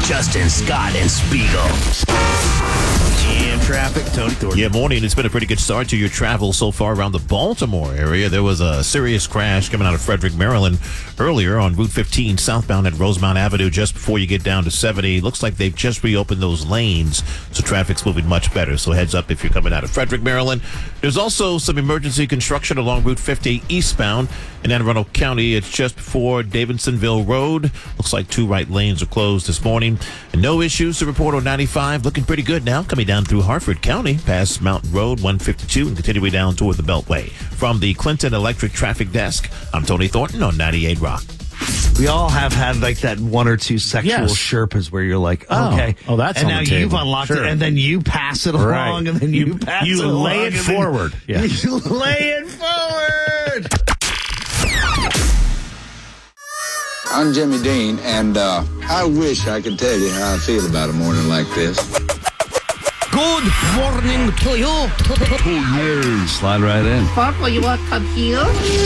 Justin, Scott, and Spiegel. Jam traffic, Tony Thornton. Yeah, morning. It's been a pretty good start to your travel so far around the Baltimore area. There was a serious crash coming out of Frederick, Maryland earlier on Route 15 southbound at Rosemount Avenue just before you get down to 70. Looks like they've just reopened those lanes, so traffic's moving much better. So heads up if you're coming out of Frederick, Maryland. There's also some emergency construction along Route 50 eastbound in Anne Arundel County. It's just before Davidsonville Road. Looks like two right lanes are closed this morning. And no issues to report on 95. Looking pretty good now. Coming down through Hartford County, past Mountain Road 152, and continuing down toward the Beltway. From the Clinton Electric Traffic Desk, I'm Tony Thornton on 98 Rock. We all have had like that one or two sexual Sherpas where you're like, okay. Oh, that's and on now the table. you've unlocked it, and then you pass it along, Right. and then you pass it along. You lay it forward. Yeah. You lay it forward. I'm Jimmy Dean, and I wish I could tell you how I feel about a morning like this. Good morning to you. Slide right in. Papa, you want to come here?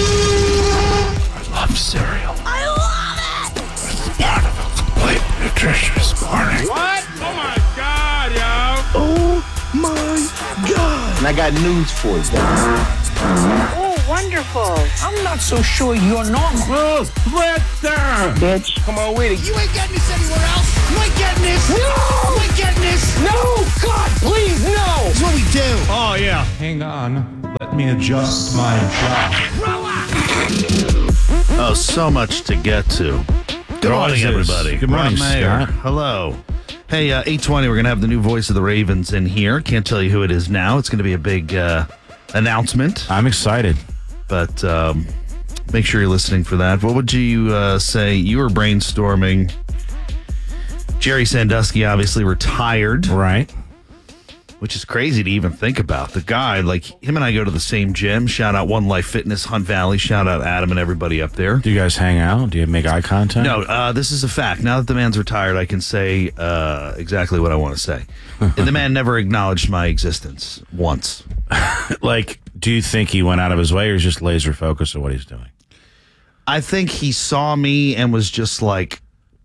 Love cereal. I love it. It's part of a complete nutritious morning. What? Oh my God, yo! Oh my God. And I got news for you. Oh, wonderful. I'm not so sure you're normal. Well, split there! Bitch. Come on with it. You ain't getting this anywhere else. You ain't getting this. No. You ain't getting this. No. God, please, no. That's what we do. Oh, yeah. Hang on. Let me adjust my job. Oh, so much to get to. Good morning, everybody. Good morning, Rob Mayer. Scott. Hello. Hey, 8:20, we're going to have the new voice of the Ravens in here. Can't tell you who it is now. It's going to be a big announcement, I'm excited. but make sure you're listening for that. What would you say? You were brainstorming. Jerry Sandusky obviously retired, Right. which is crazy to even think about. The guy, like him and I go to the same gym. Shout out One Life Fitness, Hunt Valley. Shout out Adam and everybody up there. Do you guys hang out? Do you make eye contact? No, this is a fact. Now that the man's retired, I can say exactly what I want to say. The man never acknowledged my existence once. Like, do you think he went out of his way or is just laser focused on what he's doing? I think he saw me and was just like,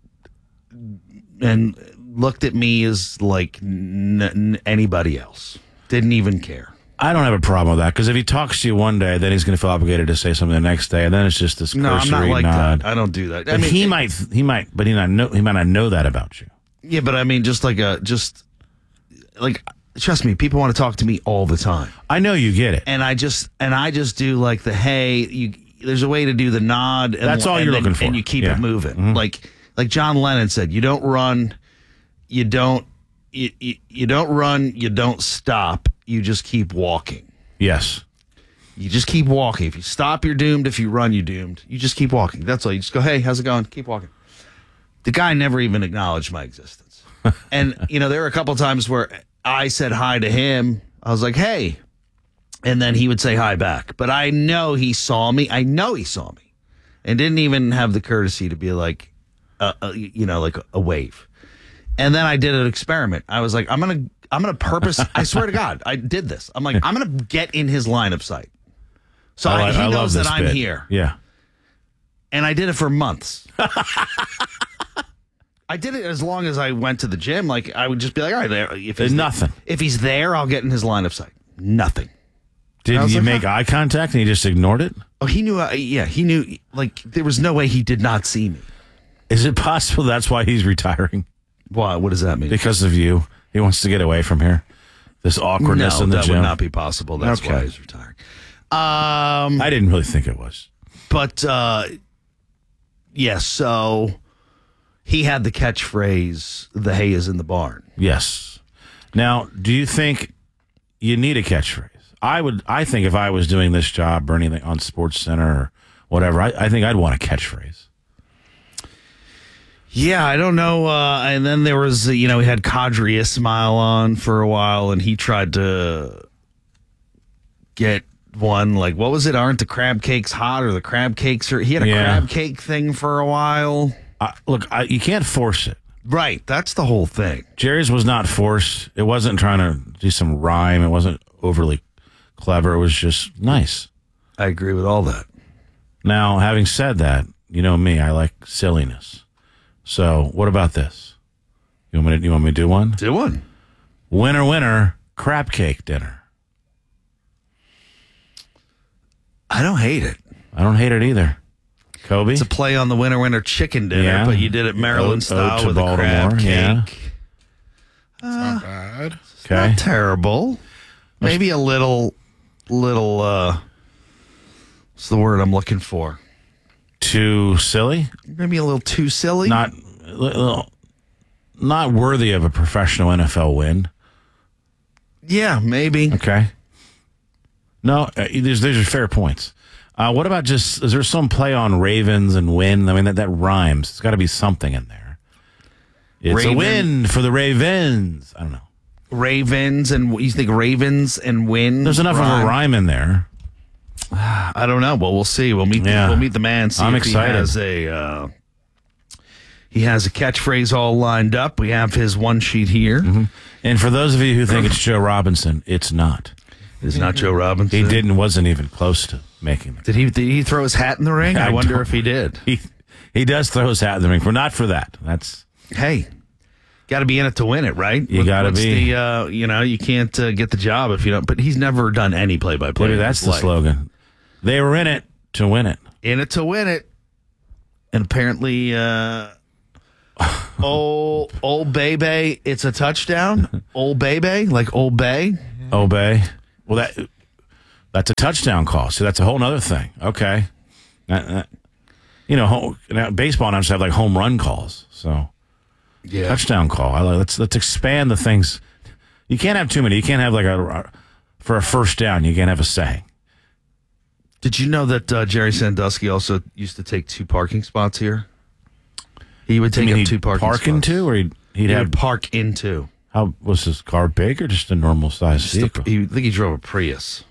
and looked at me as like anybody else. Didn't even care. I don't have a problem with that because if he talks to you one day, then he's going to feel obligated to say something the next day, and then it's just this No, I'm cursory not like nod. that. I don't do that. I But mean, he might, but he might not know that about you. yeah, but I mean, just like trust me, people want to talk to me all the time. I know you get it. And I just do like the hey, there's a way to do the nod. And, That's all and you're then- looking for. and you keep Yeah. it moving. Mhm. Like John Lennon said, you don't run, you don't run, you don't stop. You just keep walking. Yes. You just keep walking. If you stop, you're doomed. If you run, you're doomed. You just keep walking. That's all. You just go, hey, how's it going? Keep walking. The guy never even acknowledged my existence. And there were a couple times where I said hi to him. I was like, hey. And then he would say hi back. But I know he saw me. And didn't even have the courtesy to be like, like a wave. And then I did an experiment. I was like, I'm gonna purpose. I swear to God, I did this. I'm like, I'm gonna get in his line of sight, so I he love knows that this I'm bit. here. Yeah. And I did it for months. I did it as long as I went to the gym. Like I would just be like, all right, if There's nothing. If he's there, I'll get in his line of sight. Nothing. I Did was you like, make eye contact and he just ignored it? Oh, he knew. He knew. Like there was no way he did not see me. Is it possible that's why he's retiring? Why? What does that mean? Because of you. He wants to get away from here. This awkwardness No, in the that gym. would not be possible. That's Okay. why he's retiring. I didn't really think it was. But yes, so he had the catchphrase, "The hay is in the barn." Yes. Now, do you think you need a catchphrase? I think if I was doing this job or anything on Sports Center or whatever, I think I'd want a catchphrase. Yeah, I don't know. And then there was, we had Kadri Ismail on for a while, and he tried to get one. Like, what was it? Aren't the crab cakes hot or the crab cakes are? He had a crab cake thing for a while. Look, you can't force it. Right. That's the whole thing. Jerry's was not forced. It wasn't trying to do some rhyme. It wasn't overly clever. It was just nice. I agree with all that. Now, having said that, you know me, I like silliness. So, what about this? You want me to do one? Do one. Winner, crab cake dinner. I don't hate it. I don't hate it either. Kobe? It's a play on the winner chicken dinner, Yeah. but you did it Maryland style with a crab cake. Yeah. Not bad. Okay. Not terrible. Maybe a little. What's the word I'm looking for? Too silly? Maybe a little too silly. Not worthy of a professional NFL win. Yeah, maybe. Okay. No, these are fair points. What about is there some play on Ravens and win? I mean, that rhymes. It's got to be something in there. It's a win for the Ravens. I don't know. Ravens and you think Ravens and win? There's enough of a rhyme in there. I don't know. Well, we'll see. We'll meet the man. See I'm if excited. He has a catchphrase all lined up. We have his one sheet here. Mm-hmm. And for those of you who think it's Joe Robinson, it's not. It's not Joe Robinson. He wasn't even close to making it. Did he throw his hat in the ring? I wonder if he did. He does throw his hat in the ring, but not for that. Hey, got to be in it to win it, right? You got to be. You can't get the job if you don't. But he's never done any play-by-play. Maybe that's the slogan. They were in it to win it. In it to win it. And apparently, old baby, it's a touchdown. Old baby, like Old Bay. Obey. Well, that's a touchdown call. So that's a whole other thing. Okay. Baseball now just have like home run calls. So yeah, touchdown call. Let's expand the things. You can't have too many. You can't have like for a first down. You can't have a saying. Did you know that Jerry Sandusky also used to take 2 parking spots here? He would take up 2 parking spots. Park into, or he'd have park into. How was his car big or just a normal size vehicle? I think he drove a Prius.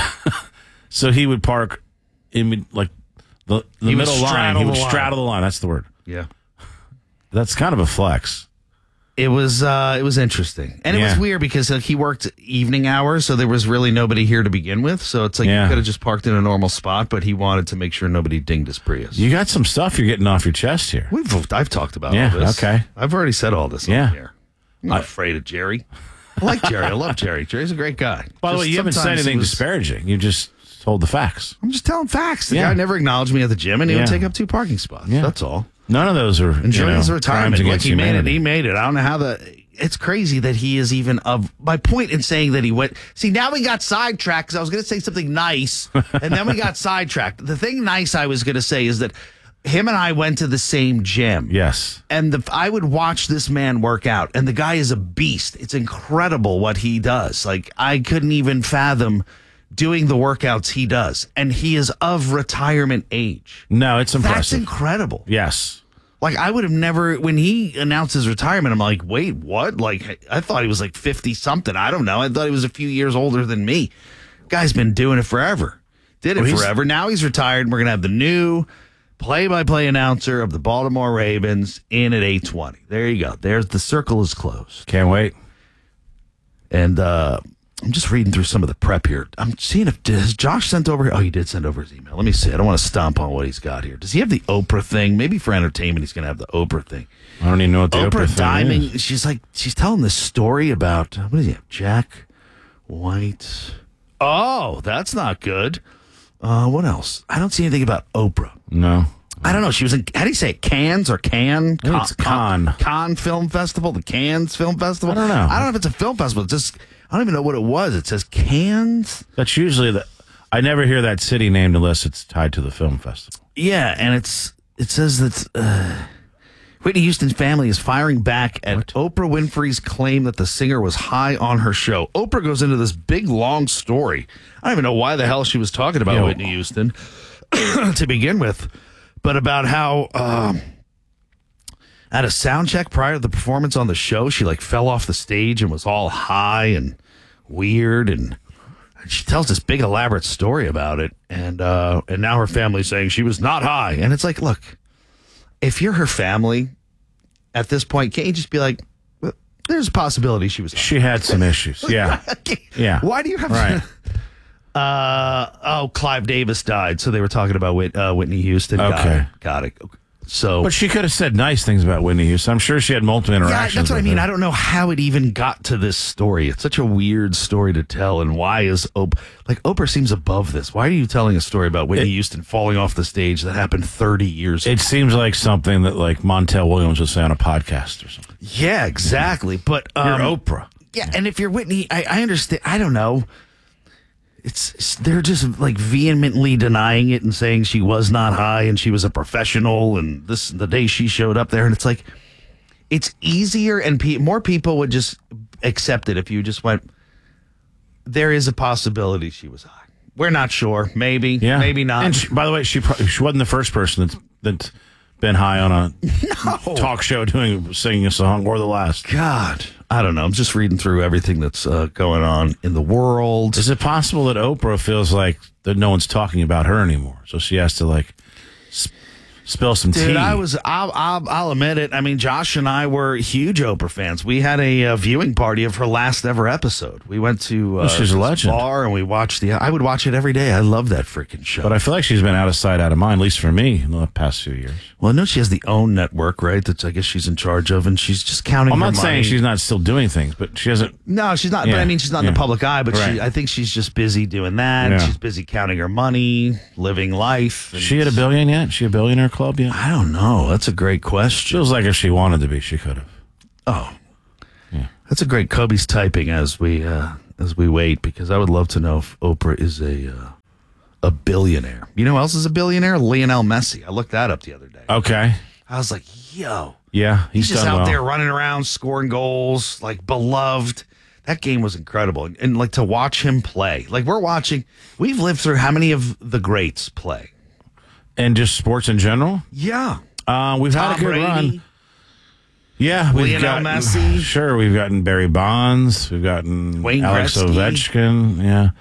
So he would park in like the middle line. He would straddle the line. That's the word. Yeah, that's kind of a flex. It was interesting, and it was weird because he worked evening hours, so there was really nobody here to begin with. So it's like you could have just parked in a normal spot, but he wanted to make sure nobody dinged his Prius. You got some stuff you're getting off your chest here. I've talked about all this. Okay, I've already said all this on here. I'm not afraid of Jerry. I like Jerry. I love Jerry. Jerry's a great guy. By the way, you haven't said anything disparaging. You just told the facts. I'm just telling facts. The guy never acknowledged me at the gym, and he would take up 2 parking spots. Yeah. That's all. None of those are enjoying his retirement. Like he made it. He made it. I don't know how it's crazy that he is even of my point in saying that he went. See, now we got sidetracked because I was going to say something nice, and then we got sidetracked. The thing nice I was going to say is that him and I went to the same gym. Yes. And I would watch this man work out, and the guy is a beast. It's incredible what he does. Like, I couldn't even fathom doing the workouts he does. And he is of retirement age. No, it's impressive. That's incredible. Yes. Like, I would have never, when he announced his retirement, I'm like, wait, what? Like, I thought he was like 50-something. I don't know. I thought he was a few years older than me. Guy's been doing it forever. Did it forever. Now he's retired, and we're going to have the new play-by-play announcer of the Baltimore Ravens in at 8:20. There you go. There's the circle is closed. Can't wait. And I'm just reading through some of the prep here. I'm seeing has Josh sent over. Oh, he did send over his email. Let me see. I don't want to stomp on what he's got here. Does he have the Oprah thing? Maybe for entertainment, he's going to have the Oprah thing. I don't even know what the Oprah thing is. She's telling this story about, what does he have? Jack White. Oh, that's not good. What else? I don't see anything about Oprah. No. I don't know. She was in, how do you say it? Cannes or Cannes? It's Cannes. Cannes Film Festival? The Cannes Film Festival? I don't know. I don't know if it's a film festival. It's just, I don't even know what it was. It says Cannes. That's usually I never hear that city named unless it's tied to the film festival. Yeah, and it says that Whitney Houston's family is firing back at Oprah Winfrey's claim that the singer was high on her show. Oprah goes into this big, long story. I don't even know why the hell she was talking about Whitney Houston to begin with, but about how at a sound check prior to the performance on the show, she like fell off the stage and was all high and weird, and she tells this big elaborate story about it, and now her family's saying she was not high, and it's like, look, if you're her family at this point, can't you just be like, well, there's a possibility she was high. She had some issues. Yeah. Yeah. Why do you have to? Clive Davis died, so they were talking about Whitney Houston. Okay. Got it. So, But she could have said nice things about Whitney Houston. I'm sure she had multiple yeah, interactions. that's what I with mean. her. I don't know how it even got to this story. It's such a weird story to tell. And why is Oprah seems above this? Why are you telling a story about Whitney Houston falling off the stage that happened 30 years ago? It seems like something that like Montel Williams would say on a podcast or something. Yeah, exactly. But You're Oprah. Yeah, and if you're Whitney, I understand. I don't know. They're just like vehemently denying it and saying she was not high and she was a professional and the day she showed up there, and it's like it's easier and more people would just accept it if you just went. There is a possibility she was high. We're not sure. Maybe. Yeah. Maybe not. And by the way, she wasn't the first person that's been high on a talk show singing a song, or the last. God, I don't know. I'm just reading through everything that's going on in the world. Is it possible that Oprah feels like that no one's talking about her anymore, so she has to like spill some tea? Dude, I'll admit it. I mean, Josh and I were huge Oprah fans. We had a viewing party of her last ever episode. We went to she's a legend. Bar and we watched I would watch it every day. I love that freaking show. But I feel like she's been out of sight, out of mind, at least for me, in the past few years. Well, I know she has the OWN network, right? That's I guess she's in charge of, and she's just counting. I'm her not money. saying she's not still doing things, but she hasn't. No, she's not. Yeah. But I mean, she's not in the public eye. But Right. I think she's just busy doing that. Yeah. She's busy counting her money, living life. Is she at $1 billion yet? Is she a billionaire club yet? I don't know. That's a great question. Feels like if she wanted to be, she could have. Oh, yeah. That's a great. Kobe's typing as we wait, because I would love to know if Oprah is a billionaire. You know who else is a billionaire? Lionel Messi. I looked that up the other day. Okay. I was like, yo. Yeah, He's just done out well. there running around, scoring goals, like beloved. That game was incredible. And like to watch him play. Like we've lived through how many of the greats play? And just sports in general? Yeah. We've had Tom a good Brady. run. Yeah, Lionel Messi. Sure, we've gotten Barry Bonds. We've gotten Wayne Alex Gretzky. Ovechkin. Yeah.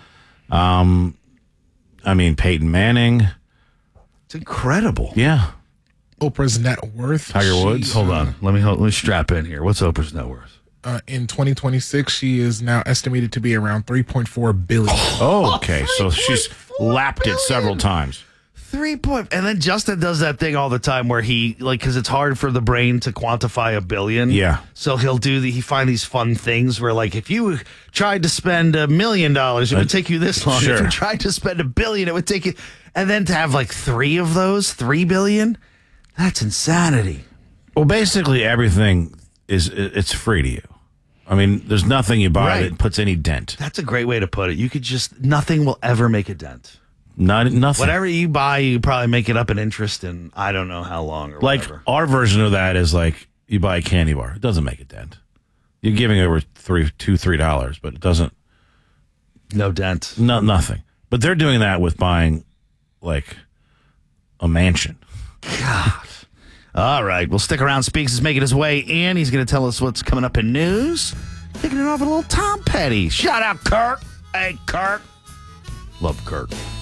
I mean, Peyton Manning. It's incredible. Yeah. Oprah's net worth. Tiger Woods. Hold on. Let me strap in here. What's Oprah's net worth? In 2026, she is now estimated to be around $3.4 billion. Oh, okay. So she's lapped it several times. 3 point. And then Justin does that thing all the time where he because it's hard for the brain to quantify $1 billion. Yeah. So he find these fun things where like if you tried to spend $1 million, it would take you this long. Sure. If you tried to spend $1 billion, it would take you. And then to have like 3 of those, $3 billion, that's insanity. Well, basically everything it's free to you. I mean, there's nothing you buy Right. that puts any dent. That's a great way to put it. You could nothing will ever make a dent. Nothing. Whatever you buy, you probably make it up in interest in I don't know how long or Like whatever. our version of that is like you buy a candy bar. It doesn't make a dent. You're giving over $3, but it doesn't. No dent. Nothing. But they're doing that with buying like a mansion. God. All right. Well, stick around. Speaks is making his way in. He's going to tell us what's coming up in news. Kicking it off with a little Tom Petty. Shout out, Kirk. Hey, Kirk. Love Kirk.